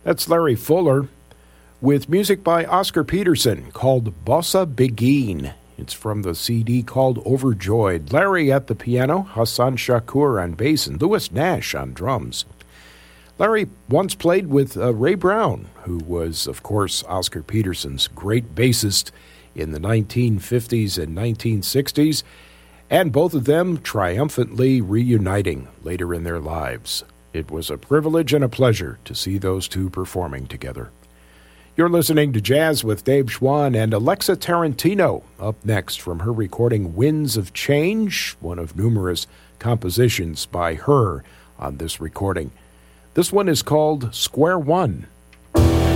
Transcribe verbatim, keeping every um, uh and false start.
That's Larry Fuller with music by Oscar Peterson called Bossa Begin. It's from the C D called Overjoyed. Larry at the piano, Hassan Shakur on bass, and Louis Nash on drums. Larry once played with uh, Ray Brown, who was, of course, Oscar Peterson's great bassist in the nineteen fifties and nineteen sixties, and both of them triumphantly reuniting later in their lives. It was a privilege and a pleasure to see those two performing together. You're listening to Jazz with Dave Schwann and Alexa Tarantino up next from her recording Winds of Change, one of numerous compositions by her on this recording. This one is called Square One.